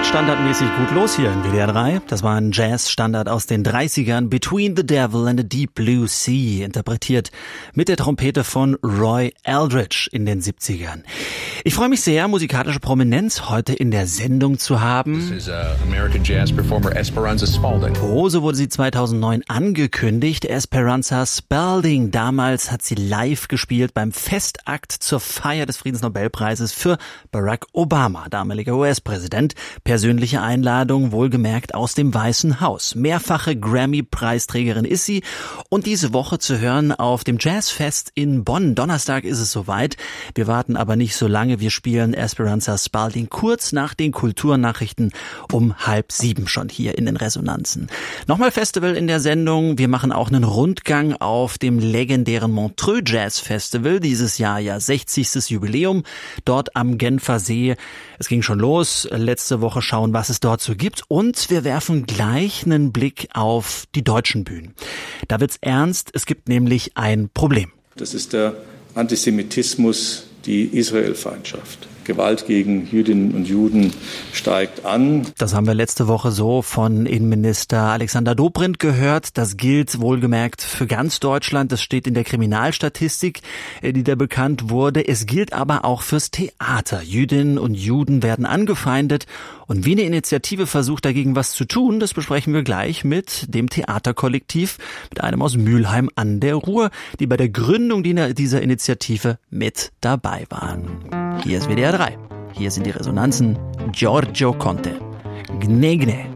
standardmäßig gut los hier in WDR 3. Das war ein Jazz-Standard aus den 30ern, Between the Devil and the Deep Blue Sea, interpretiert mit der Trompete von Roy Eldridge in den 70ern. Ich freue mich sehr, musikalische Prominenz heute in der Sendung zu haben. This is American jazz performer Esperanza Spalding. Oh, so wurde sie 2009 angekündigt, Esperanza Spalding. Damals hat sie live gespielt beim Festakt zur Feier des Friedensnobelpreises für Barack Obama, damaliger US-Präsident. Persönliche Einladung, wohlgemerkt aus dem Weißen Haus. Mehrfache Grammy-Preisträgerin ist sie und diese Woche zu hören auf dem Jazzfest in Bonn. Donnerstag ist es soweit. Wir warten aber nicht so lange. Wir spielen Esperanza Spalding kurz nach den Kulturnachrichten um 6:30 schon hier in den Resonanzen. Nochmal Festival in der Sendung. Wir machen auch einen Rundgang auf dem legendären Montreux Jazz Festival. Dieses Jahr ja 60. Jubiläum dort am Genfer See. Es ging schon los. Letzte Woche schauen, was es dort so gibt. Und wir werfen gleich einen Blick auf die deutschen Bühnen. Da wird's ernst. Es gibt nämlich ein Problem. Das ist der Antisemitismus, die Israelfeindschaft. Gewalt gegen Jüdinnen und Juden steigt an. Das haben wir letzte Woche so von Innenminister Alexander Dobrindt gehört. Das gilt wohlgemerkt für ganz Deutschland. Das steht in der Kriminalstatistik, die da bekannt wurde. Es gilt aber auch fürs Theater. Jüdinnen und Juden werden angefeindet. Und wie eine Initiative versucht, dagegen was zu tun, das besprechen wir gleich mit dem Theaterkollektiv, mit einem aus Mülheim an der Ruhr, die bei der Gründung dieser Initiative mit dabei waren. Hier ist WDR 3. Hier sind die Resonanzen. Giorgio Conte. Gne Gne.